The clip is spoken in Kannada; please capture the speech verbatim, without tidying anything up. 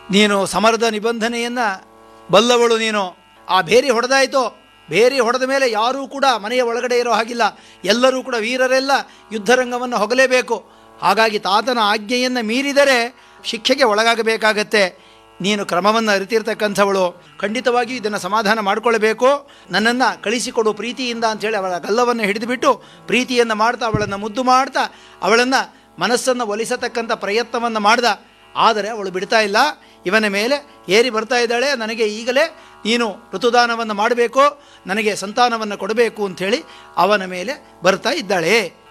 ನೀನು ಸಮರದ ನಿಬಂಧನೆಯನ್ನು ಬಲ್ಲವಳು ನೀನು. ಆ ಬೇರೆ ಹೊಡೆದಾಯಿತು, ಬೇರೆ ಹೊಡೆದ ಮೇಲೆ ಯಾರೂ ಕೂಡ ಮನೆಯ ಒಳಗಡೆ ಇರೋ ಹಾಗಿಲ್ಲ, ಎಲ್ಲರೂ ಕೂಡ ವೀರರೆಲ್ಲ ಯುದ್ಧರಂಗವನ್ನು ಹೊಗಲೇಬೇಕು. ಹಾಗಾಗಿ ತಾತನ ಆಜ್ಞೆಯನ್ನು ಮೀರಿದರೆ ಶಿಕ್ಷೆಗೆ ಒಳಗಾಗಬೇಕಾಗತ್ತೆ. ನೀನು ಕ್ರಮವನ್ನು ಅರಿತಿರ್ತಕ್ಕಂಥವಳು, ಖಂಡಿತವಾಗಿಯೂ ಇದನ್ನು ಸಮಾಧಾನ ಮಾಡಿಕೊಳ್ಳಬೇಕು. ನನ್ನನ್ನು ಕಳಿಸಿಕೊಡು ಪ್ರೀತಿಯಿಂದ ಅಂಥೇಳಿ ಅವಳ ಗಲ್ಲವನ್ನು ಹಿಡಿದುಬಿಟ್ಟು ಪ್ರೀತಿಯನ್ನು ಮಾಡ್ತಾ ಅವಳನ್ನು ಮುದ್ದು ಮಾಡ್ತಾ ಅವಳನ್ನು ಮನಸ್ಸನ್ನು ಒಲಿಸತಕ್ಕಂಥ ಪ್ರಯತ್ನವನ್ನು ಮಾಡ್ದ. ಆದರೆ ಅವಳು ಬಿಡ್ತಾ ಇಲ್ಲ, ಇವನ ಮೇಲೆ ಏರಿ ಬರ್ತಾ ಇದ್ದಾಳೆ. ನನಗೆ ಈಗಲೇ ನೀನು ಋತುದಾನವನ್ನು ಮಾಡಬೇಕು, ನನಗೆ ಸಂತಾನವನ್ನು ಕೊಡಬೇಕು ಅಂಥೇಳಿ ಅವನ ಮೇಲೆ ಬರ್ತಾ ಇದ್ದಾಳೆ.